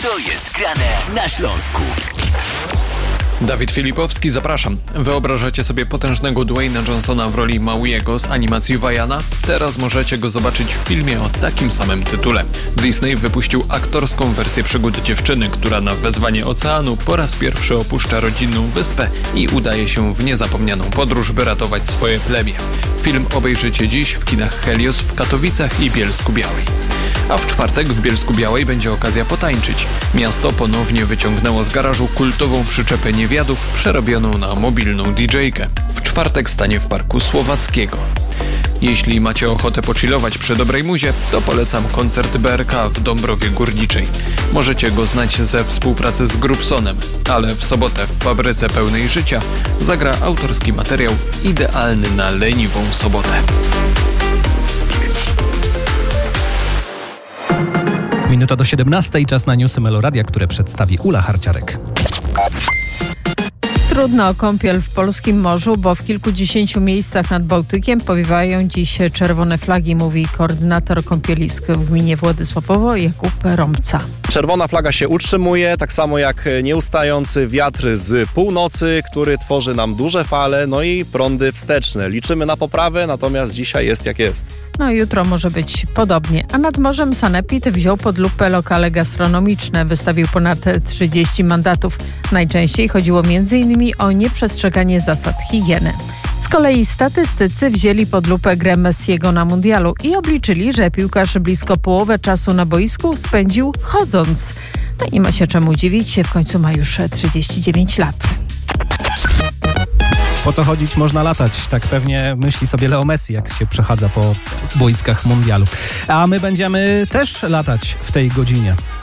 Co jest grane na Śląsku? Dawid Filipowski, zapraszam. Wyobrażacie sobie potężnego Dwayna Johnsona w roli Mauiego z animacji Vaiana? Teraz możecie go zobaczyć w filmie o takim samym tytule. Disney wypuścił aktorską wersję przygód dziewczyny, która na wezwanie oceanu po raz pierwszy opuszcza rodzinną wyspę i udaje się w niezapomnianą podróż, by ratować swoje plemię. Film obejrzycie dziś w kinach Helios w Katowicach i Bielsku-Białej. A w czwartek w Bielsku-Białej będzie okazja potańczyć. Miasto ponownie wyciągnęło z garażu kultową przyczepę niewiadów przerobioną na mobilną DJ-kę. W czwartek stanie w Parku Słowackiego. Jeśli macie ochotę pochillować przy dobrej muzie, to polecam koncert BRK w Dąbrowie Górniczej. Możecie go znać ze współpracy z Grubsonem, ale w sobotę w Fabryce Pełnej Życia zagra autorski materiał idealny na leniwą sobotę. Minuta do 17, czas na newsy Meloradia, które przedstawi Ula Harciarek. Trudno o kąpiel w polskim morzu, bo w kilkudziesięciu miejscach nad Bałtykiem powiewają dziś czerwone flagi, mówi koordynator kąpielisk w gminie Władysławowo Jakub Rąbca. Czerwona flaga się utrzymuje, tak samo jak nieustający wiatr z północy, który tworzy nam duże fale, no i prądy wsteczne. Liczymy na poprawę, natomiast dzisiaj jest jak jest. No i jutro może być podobnie. A nad morzem Sanepid wziął pod lupę lokale gastronomiczne. Wystawił ponad 30 mandatów. Najczęściej chodziło m.in. o nieprzestrzeganie zasad higieny. Z kolei statystycy wzięli pod lupę grę Messiego na mundialu i obliczyli, że piłkarz blisko połowę czasu na boisku spędził chodząc. No i nie ma się czemu dziwić, w końcu ma już 39 lat. Po co chodzić, można latać. Tak pewnie myśli sobie Leo Messi, jak się przechadza po boiskach mundialu. A my będziemy też latać w tej godzinie.